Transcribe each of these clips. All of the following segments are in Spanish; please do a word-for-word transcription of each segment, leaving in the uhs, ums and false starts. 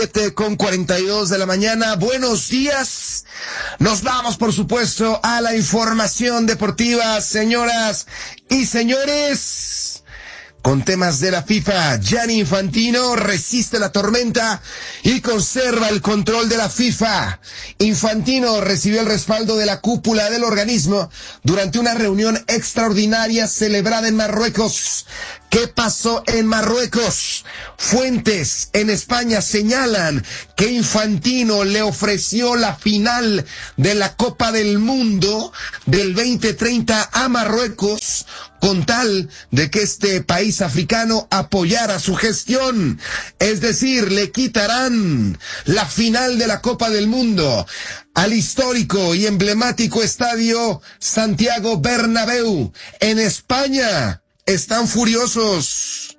siete con cuarenta y dos de la mañana. Buenos días. Nos vamos, por supuesto, a la información deportiva, señoras y señores. Con temas de la FIFA, Gianni Infantino resiste la tormenta y conserva el control de la FIFA. Infantino recibió el respaldo de la cúpula del organismo durante una reunión extraordinaria celebrada en Marruecos. ¿Qué pasó en Marruecos? Fuentes en España señalan que Infantino le ofreció la final de la Copa del Mundo del veinte treinta a Marruecos con tal de que este país africano apoyara su gestión. Es decir, le quitarán la final de la Copa del Mundo al histórico y emblemático estadio Santiago Bernabéu. En España están furiosos.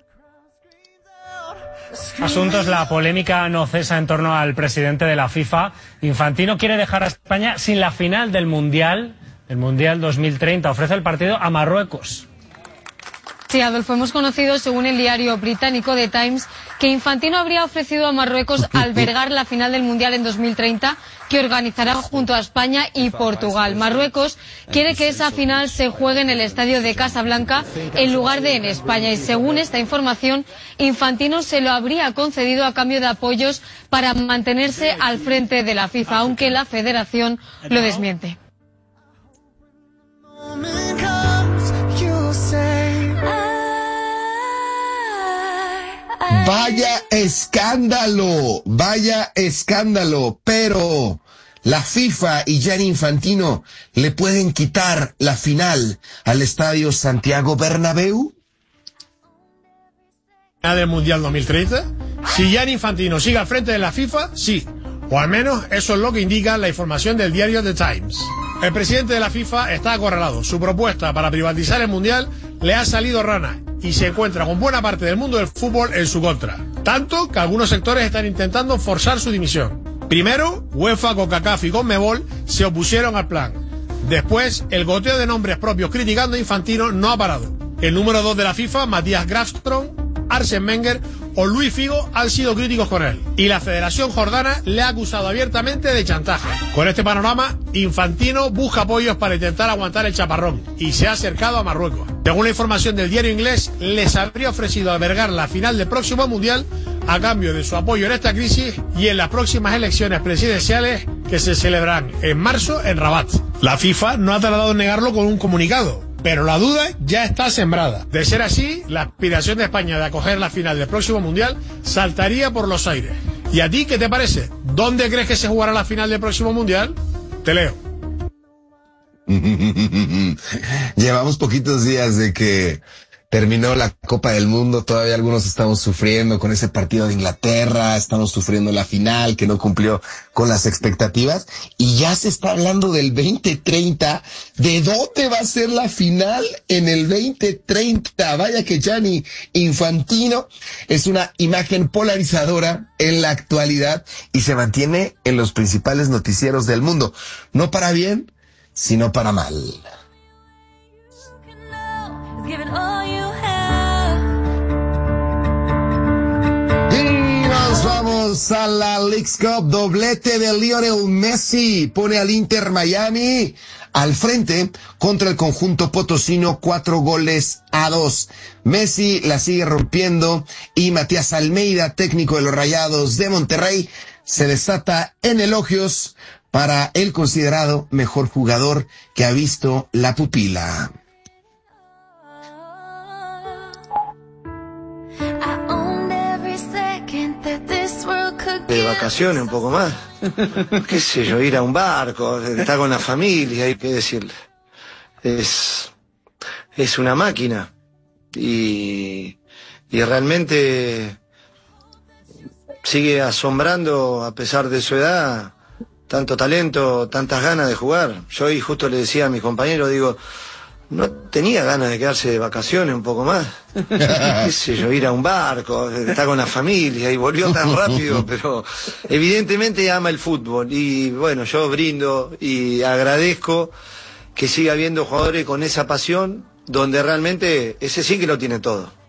Asuntos, la polémica no cesa en torno al presidente de la FIFA. Infantino quiere dejar a España sin la final del Mundial, el Mundial dos mil treinta. Ofrece el partido a Marruecos. Sí, Adolfo, hemos conocido, según el diario británico The Times, que Infantino habría ofrecido a Marruecos albergar la final del Mundial en dos mil treinta, que organizará junto a España y Portugal. Marruecos quiere que esa final se juegue en el estadio de Casablanca en lugar de en España. Y según esta información, Infantino se lo habría concedido a cambio de apoyos para mantenerse al frente de la FIFA, aunque la federación lo desmiente. Vaya escándalo, vaya escándalo, pero la FIFA y Gianni Infantino le pueden quitar la final al estadio Santiago Bernabéu. Del Mundial dos mil treinta, si Gianni Infantino sigue al frente de la FIFA, sí, o al menos eso es lo que indica la información del diario The Times. El presidente de la FIFA está acorralado. Su propuesta para privatizar el Mundial le ha salido rana y se encuentra con buena parte del mundo del fútbol en su contra. Tanto que algunos sectores están intentando forzar su dimisión. Primero, UEFA, CONCACAF y CONMEBOL se opusieron al plan. Después, el goteo de nombres propios criticando a Infantino no ha parado. El número dos de la FIFA, Matías Grafström, Arsène Wenger o Luis Figo han sido críticos con él. Y la Federación Jordana le ha acusado abiertamente de chantaje. Con este panorama, Infantino busca apoyos para intentar aguantar el chaparrón y se ha acercado a Marruecos. Según la información del diario inglés, les habría ofrecido albergar la final del próximo Mundial a cambio de su apoyo en esta crisis y en las próximas elecciones presidenciales que se celebrarán en marzo en Rabat. La FIFA no ha tardado en negarlo con un comunicado, pero la duda ya está sembrada. De ser así, la aspiración de España de acoger la final del próximo Mundial saltaría por los aires. ¿Y a ti qué te parece? ¿Dónde crees que se jugará la final del próximo Mundial? Te leo. Llevamos poquitos días de que terminó la Copa del Mundo, todavía algunos estamos sufriendo con ese partido de Inglaterra, estamos sufriendo la final que no cumplió con las expectativas y ya se está hablando del veinte treinta, ¿de dónde va a ser la final en el veinte treinta? Vaya que Gianni Infantino es una imagen polarizadora en la actualidad y se mantiene en los principales noticieros del mundo, no para bien, sino para mal. Vamos a la Leagues Cup, doblete de Lionel Messi, pone al Inter Miami al frente contra el conjunto potosino, cuatro goles a dos. Messi la sigue rompiendo y Matías Almeida, técnico de los Rayados de Monterrey, se desata en elogios para el considerado mejor jugador que ha visto la pupila. De vacaciones un poco más, qué sé yo, ir a un barco, estar con la familia, hay que decirle, es es una máquina y y realmente sigue asombrando a pesar de su edad, tanto talento, tantas ganas de jugar. Yo hoy justo le decía a mis compañeros, digo, no tenía ganas de quedarse de vacaciones un poco más, qué sé yo, ir a un barco, estar con la familia, y volvió tan rápido, pero evidentemente ama el fútbol y bueno, yo brindo y agradezco que siga habiendo jugadores con esa pasión donde realmente ese sí que lo tiene todo.